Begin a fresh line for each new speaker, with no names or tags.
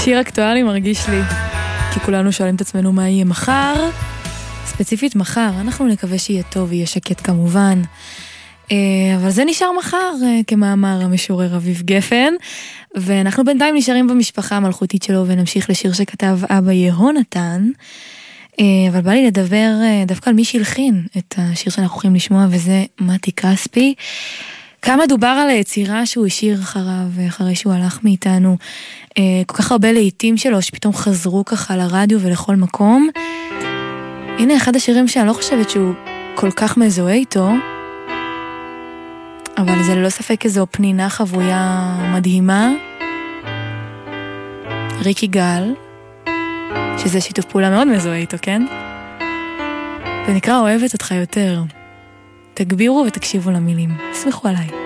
שיר אקטואלי מרגיש לי, כי כולנו שואלים את עצמנו מה יהיה מחר, ספציפית מחר, אנחנו נקווה שיהיה טוב ויהיה שקט כמובן, אבל זה נשאר מחר כמאמר המשורר אביב גפן, ואנחנו בינתיים נשארים במשפחה המלכותית שלו ונמשיך לשיר שכתב אבא יהונתן, אבל בא לי לדבר דווקא על מי שהלחין את השיר שאנחנו הולכים לשמוע, וזה מתי כספי. כמה דובר על היצירה שהוא השאיר אחריו, אחרי שהוא הלך מאיתנו, כל כך הרבה לעיתים שלו שפתאום חזרו ככה לרדיו ולכל מקום. הנה אחד השירים שאני לא חושבת שהוא כל כך מזוהה איתו, אבל זה ללא ספק איזו פנינה חבויה מדהימה. ריקי גל, שזה שיתוף פעולה מאוד מזוהה איתו, כן? זה נקרא אוהבת אותך יותר. תגבירו ותקשיבו למילים. סמכו עליי.